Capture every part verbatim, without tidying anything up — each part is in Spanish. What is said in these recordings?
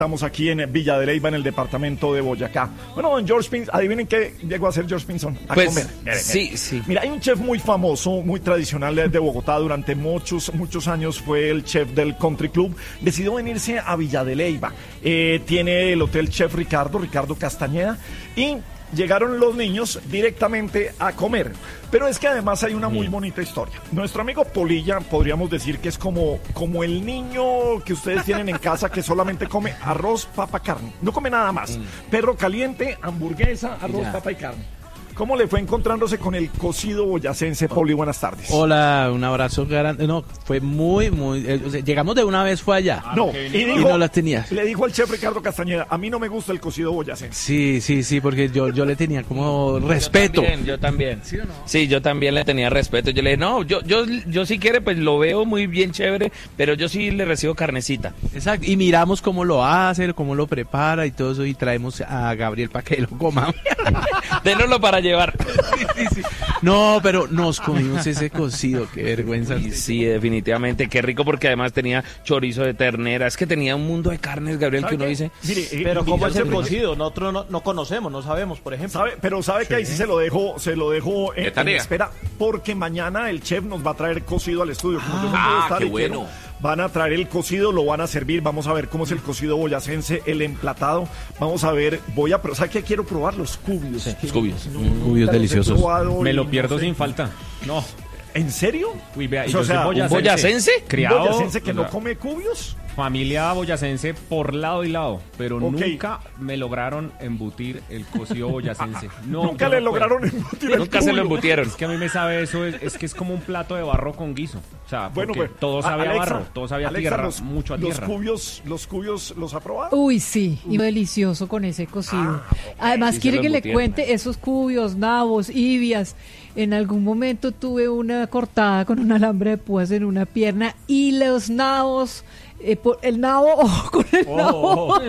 Estamos aquí en Villa de Leyva, en el departamento de Boyacá. Bueno, don George Pinson, adivinen qué llegó a hacer George Pinson. A pues, comer. Mire, sí, mire. sí. Mira, hay un chef muy famoso, muy tradicional de Bogotá. Durante muchos, muchos años fue el chef del Country Club. Decidió venirse a Villa de Leyva. Eh, tiene el Hotel Chef Ricardo, Ricardo Castañeda. Y llegaron los niños directamente a comer. Pero es que además hay una muy bonita historia. Nuestro amigo Polilla, podríamos decir que es como, como el niño que ustedes tienen en casa que solamente come arroz, papa, carne. No come nada más. Mm. Perro caliente, hamburguesa, arroz, ya. papa y carne. ¿Cómo le fue encontrándose con el cocido boyacense, Poli? Buenas tardes. Hola, un abrazo grande. No, fue muy, muy... Eh, o sea, llegamos de una vez, fue allá. Ah, no, y, dijo, y no las tenías. Le dijo al chef Ricardo Castañeda, a mí no me gusta el cocido boyacense. Sí, sí, sí, porque yo, yo le tenía como respeto. Yo también, yo también. ¿Sí o no? Sí, yo también le tenía respeto. Yo le dije, no, yo, yo, yo si quiere, pues lo veo muy bien chévere, pero yo sí le recibo carnecita. Exacto, y miramos cómo lo hace, cómo lo prepara y todo eso, y traemos a Gabriel para que lo coma. Dénoslo para llevar. Sí, sí, sí. No, pero nos comimos ese cocido, qué vergüenza. Y sí, definitivamente, qué rico, porque además tenía chorizo de ternera. Es que tenía un mundo de carnes, Gabriel, que uno dice. Mire, eh, pero ¿cómo es el cocido? Nosotros no, no conocemos, no sabemos, por ejemplo. ¿Sabe? Pero sabe que sí. Ahí sí se lo dejo, se lo dejo en, en espera, porque mañana el chef nos va a traer cocido al estudio. Como ah, yo no puedo estar qué bueno. Van a traer el cocido, lo van a servir. Vamos a ver cómo es el cocido boyacense, el emplatado. Vamos a ver, voy a, ¿sabe qué quiero probar? Los cubios. Sí, los cubios. No, mm, cubios deliciosos. Me lo pierdo no sé. sin falta. No. ¿En serio? Uy, vea, o sea, ¿un boyacense? Criado, ¿Un boyacense que no come cubios? Familia boyacense por lado y lado, pero okay. nunca me lograron embutir el cocido boyacense. No, nunca le no lograron embutir el Nunca cubio. se lo embutieron. Es que a mí me sabe eso, es, es que es como un plato de barro con guiso. O sea, bueno, pues, todo sabe Alexa, a barro, todo sabe a Alexa, tierra, los, mucho a los tierra. Cubios, ¿Los cubios los ha probado? Uy, sí, y delicioso con ese cocido. Ah, okay. Además, sí, quiere que le cuente esos cubios, nabos, ibias. En algún momento tuve una cortada con un alambre de púas en una pierna y los nabos... Eh, por el nabo oh, con el oh, nabo oh,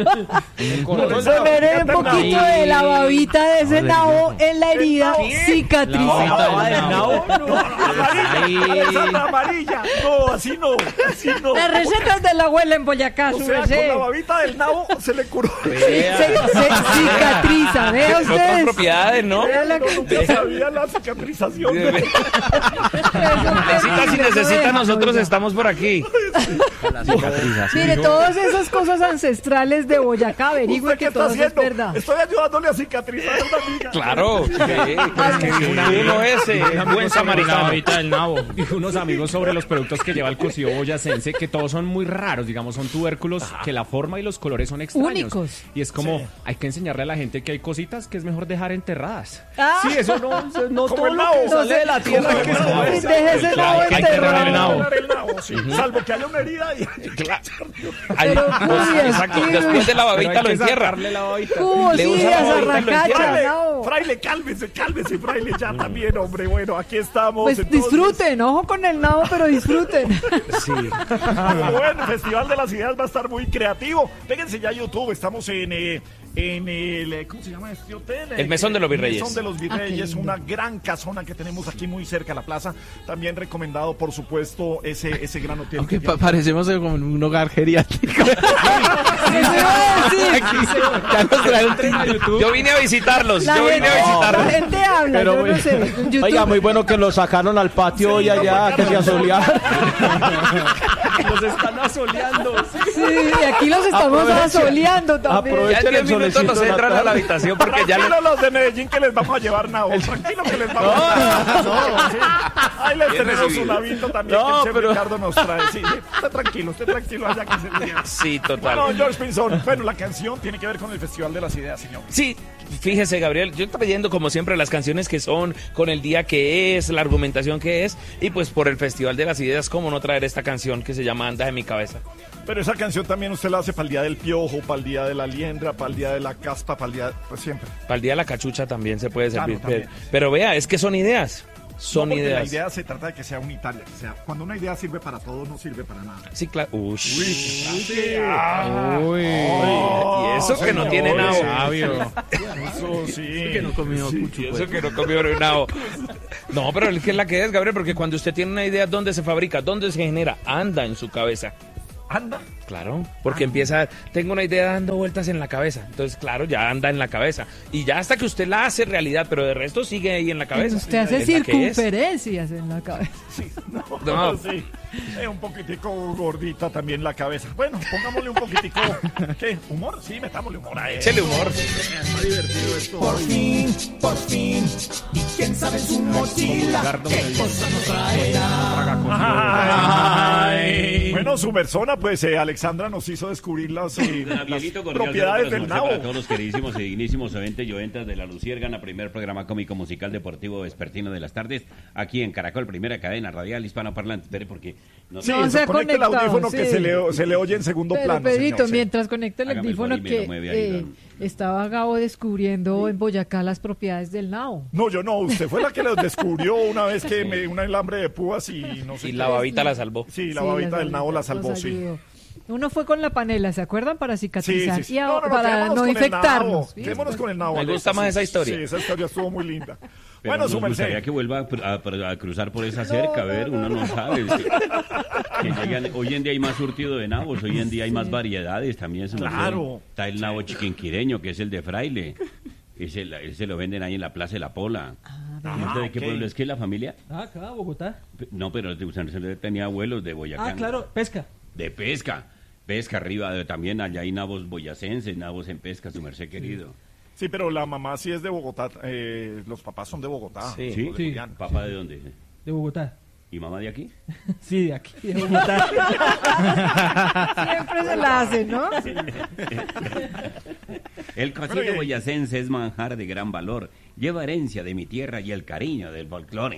oh. poner un poquito de la babita de ese nabo en la herida, cicatrizada. La nabo, no, no, amarilla, la amarilla, no, así no, así no. Las recetas de la abuela en Boyacá, o sea, con la babita del nabo se le curó. Se, se cicatriza, vea ustedes. Otras propiedades, ¿no? La no nunca sabía la cicatrización. Necesita, si necesita, nosotros estamos por aquí. Mire, todas esas cosas ancestrales de Boyacá, averigüe que todo eso es verdad. Estoy ayudándole a cicatrizar a una amiga. Claro. Sí, pues que una, uno es eh, buen samaritano. Ahorita del nabo. Y unos amigos sobre los productos que lleva el cocido boyacense, que todos son muy raros, digamos, son tubérculos Ajá. que la forma y los colores son extraños. Únicos. Y es como, sí. hay que enseñarle a la gente que hay cositas que es mejor dejar enterradas. Ah. Sí, eso no, eso no como todo el nabo. lo que sale de la tierra. Que no, déjese el nabo enterrado. El nabo. El nabo, sí. Uh-huh. Salvo que haya una herida y... Claro. Pero cubias, exacto, después de la babita lo entierra. Cubos, le usa la barracacha, no. Fraile, cálmese, cálmese, fraile, ya también, hombre. Bueno, aquí estamos. Pues entonces... disfruten, ojo con el nabo, pero disfruten. Sí. Bueno, el Festival de las Ideas va a estar muy creativo. Péguense ya a YouTube, estamos en... Eh, en el, ¿cómo se llama este hotel? El Mesón de los Virreyes. El Mesón de los Virreyes, una gran casona que tenemos aquí muy cerca de la plaza. También recomendado, por supuesto, ese, ese gran hotel. Aunque pa- parecemos como un hogar geriátrico. Yo vine a visitarlos, la yo gente, vine a visitarlos. La gente habla, pero, yo no sé. YouTube. Oiga, muy bueno que lo sacaron al patio sí, y allá no, que se asolearon. Los están asoleando. Sí, y aquí los estamos asoleando también. Ya en diez minutos nos entran a la habitación porque ya... Tranquilo le... los de Medellín que les vamos a llevar nabo. Tranquilo que les vamos a llevar. No, sí. Ahí les tenemos un navito también no, que el chef pero... Ricardo nos trae. Sí, sí, esté tranquilo, esté tranquilo allá que se ría. Sí, total. Bueno, George Pinson, bueno, la canción tiene que ver con el Festival de las Ideas, señor. Sí, fíjese, Gabriel, yo trayendo como siempre las canciones que son, con el día que es, la argumentación que es, y pues por el Festival de las Ideas, cómo no traer esta canción que se llama Anda de mi cabeza. Pero esa canción también usted la hace para el día del piojo, para el día de la liendra, para el día de la caspa, para el día, pues siempre. Para el día de la cachucha también se puede servir. Claro, pero, pero vea, es que son ideas. Son no, ideas. La idea se trata de que sea unitaria, que sea. Cuando una idea sirve para todo, no sirve para nada. Sí, claro. Uy. Uy. Ah. Uy. Oh, y eso que no tiene nabo. Sabio. Eso sí. Que no comió sí, cucho, eso pues. que no comió nabo. No, pero es que es la que es, Gabriel, porque cuando usted tiene una idea, ¿dónde se fabrica? ¿Dónde se genera? Anda en su cabeza. ¿Anda? Claro, porque empieza, tengo una idea dando vueltas en la cabeza, entonces claro, ya anda en la cabeza, y ya hasta que usted la hace realidad, pero de resto sigue ahí en la cabeza. Usted hace Es la que es. circunferencias en la cabeza. Sí, no, No. sí. Es un poquitico gordita también la cabeza. Bueno, pongámosle un poquitico, ¿qué? ¿Humor? Sí, metámosle humor a él. Échele humor. Está divertido esto. Por fin, por fin. Y quién sabe en su mochila qué cosa nos traerá. Ay. Bueno, su persona, pues eh, Alexandra nos hizo descubrir las, eh, las Gabrielito, cordial propiedades saludo del para nabo. todos los queridísimos y dignísimos oyentes y oyentas de La Luciérgana, primer programa cómico musical deportivo vespertino de las tardes, aquí en Caracol, primera cadena radial hispanoparlante. Espere, porque no Sí, No, se se ha conecta el conectado, audífono que sí. se le, se le oye en segundo Pero plano. Pedrito, señor, sí. mientras conecta el Hágame el audífono favor y me lo que mueve ahí, eh, don. estaba Gabo descubriendo en Boyacá las propiedades del nao. No, yo no, usted fue la que los descubrió una vez que me un alambre de púas y no sé Y qué. la babita la salvó. Sí, la Sí, babita las del nabo la babitas salvó, los sí. ayudó. Uno fue con la panela, ¿se acuerdan? Para Sí, cicatrizar sí, sí. y a- No, no, no, para quedémonos no con el infectarnos. nabo, ¿sí? Quedémonos con el nabo. Me Alexa, gusta más sí. esa historia. Sí, esa historia estuvo muy linda. Pero Bueno, nos su gustaría merced. que vuelva a, a- a cruzar por esa cerca, a ver, uno no sabe. Que, que llegan- hoy en día hay más surtido de nabos, hoy en día hay más variedades también. su merced. Claro. Está el nabo chiquinquireño, que es el de Fraile. Ese, la- ese lo venden ahí en la Plaza de la Pola. ¿Y usted de qué ok. pueblo es que la familia? Ah, acá, Bogotá. No, pero usted tenía abuelos de Boyacá. Ah, claro, pesca. De pesca. Pesca arriba, eh, también allá hay nabos boyacenses, nabos en pesca, su merced querido. Sí, pero la mamá sí es de Bogotá. eh, los papás son de Bogotá. Sí. ¿Sí? los de Sí. Julián. ¿Papá de dónde? De Bogotá. ¿Y mamá de aquí? Sí, de aquí, de Bogotá. Siempre se la hace, ¿no? El cocido Pero, eh, boyacense es manjar de gran valor. Lleva herencia de mi tierra y el cariño del folclore.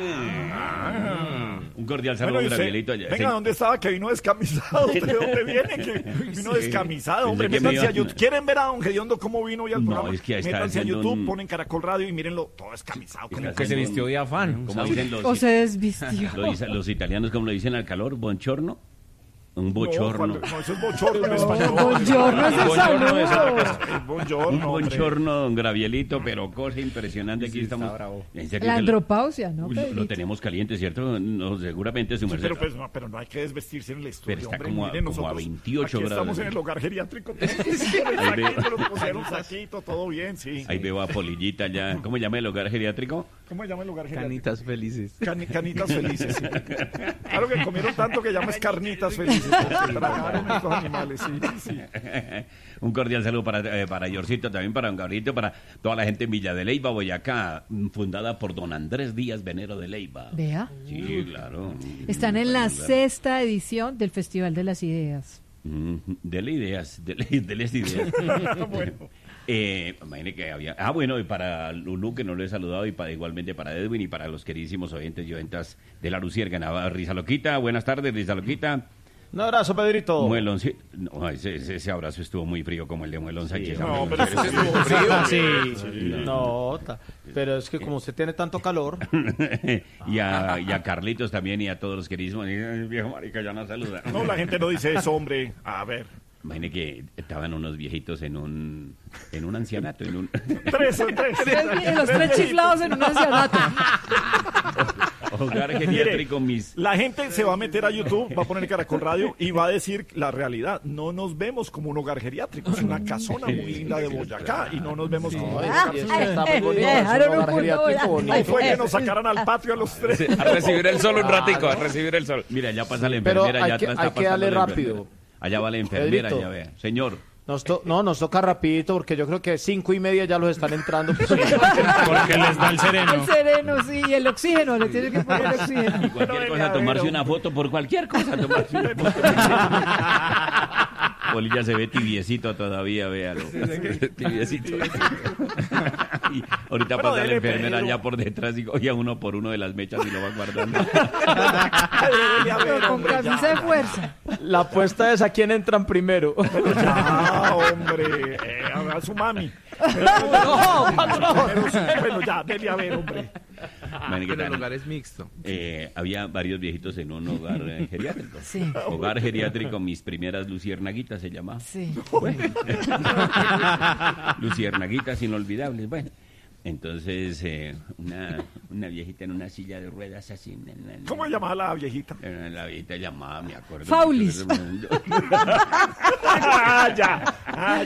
Ah. Un cordial saludo, Bueno, y usted- Gabrielito. allá. venga, Sí. ¿dónde estaba? Que vino descamisado. ¿Usted de dónde viene? Que vino Sí. descamisado, hombre. Pensé que me Métanse a iba- YouTube. ¿Quieren ver a Don Gediondo cómo vino hoy al No, programa? es que ahí está Métanse a haciendo YouTube, un- ponen Caracol Radio y mírenlo todo descamisado. Está como Que se haciendo vistió un- de afán. Como dicen los, O se desvistió. lo dicen- los italianos, como lo dicen al calor, bonchorno. Un No, bochorno. ¿cuál- no, eso es bochorno en español. Buongiorno es el Buongiorno es saludo. Es bongiorno, Un hombre. bonchorno, don Gabrielito, pero cosa impresionante. Aquí estamos. En serio La que lo- andropausia, ¿no, Uy, lo, Pedrito? lo tenemos caliente, ¿cierto? No, seguramente su Sí, merced. pero, pues, no, pero no hay que desvestirse en el estudio, Pero está hombre. como a- Miren, como a nosotros veintiocho aquí grados. estamos en el hogar geriátrico. El Ahí veo. saquito, nos pusieron saquito, todo bien, sí. Ahí veo a Polillita ya. ¿Cómo llama el hogar geriátrico? ¿Cómo se llama el hogar geriátrico? Canitas felices. Cani- canitas felices, sí. Claro que comieron tanto que llamas carnitas felices. porque tragaron estos animales, sí, sí. Un cordial saludo para, eh, para Yorcito, también para don Gabrielito, para toda la gente en Villa de Leyva, Boyacá, mm, fundada por don Andrés Díaz Venero de Leyva. Vea. Sí, claro. Están en la Para ayudar. sexta edición del Festival de las Ideas. Mm, Dele ideas, dele, deles ideas. Bueno. Eh, imagine que había. Ah, bueno, y para Lulú, que no lo he saludado, y para igualmente para Edwin y para los queridísimos oyentes y oyentas de la Luciérgana. Risa Loquita, buenas tardes, Risa Loquita. Un abrazo, Pedrito. Muelón, sí. No, ese, ese, ese abrazo estuvo muy frío como el de Muelón Sánchez. No, Hombre, pero eso estuvo frío. Sí, no, ta- pero es que como usted tiene tanto calor. y, a, y a Carlitos también y a todos los queridísimos. Ay, viejo marica, ya no saluda. No, la gente no dice eso, hombre. A ver. Imagine que estaban unos viejitos en un en un ancianato, en un Tres, tres. Tres- los tres chiflados en un ancianato. hogar Mire, geriátrico mis. la gente se va a meter a YouTube, va a poner Caracol Radio y va a decir la realidad. No nos vemos como un hogar geriátrico, es una casona muy linda de Boyacá y no nos vemos como un hogar y eso geriátrico. está muy bonito, es un dejaron un hogar punto geriátrico volando. No fue que bonito. nos sacaran al patio a los tres. A recibir el sol un ratico, a recibir el sol. Mira, ya pasa la Pero enfermera, hay ya que- atrás hay está que darle pasando la rápido. enfermera. Allá va la enfermera, Pedrito. ya vea. Señor, Nos to- no, nos toca rapidito porque yo creo que cinco y media ya los están entrando. Pues, Porque les da el El sereno. sereno, sí, y el oxígeno, le tiene que poner el oxígeno. cualquier venga, cosa, a ver, tomarse hombre. una foto, por cualquier cosa, tomarse una foto. Polilla se ve tibiecito todavía, véalo. Tibiecito. Y ahorita Bueno, pasa la dele, enfermera Pedro. ya por detrás y coge a uno por uno de las mechas y lo va guardando. Dele, a ver, Pero con hombre, ya, camisa de ya. fuerza. la apuesta es a quién entran primero. Ya, hombre. Eh, a su mami. No, Bueno, ya, dele a ver, hombre. Imagínate que Pero el tan- lugar es mixto. eh, había varios viejitos en un hogar eh, geriátrico. Sí. Hogar geriátrico, mis primeras luciernaguitas se llamaba. Sí. Luciernaguitas inolvidables. Bueno, Entonces, eh, una, una viejita en una silla de ruedas así. Na, na, na. ¿Cómo se llamaba la viejita? La viejita llamaba, me acuerdo. Faulis. ah, ya, ah,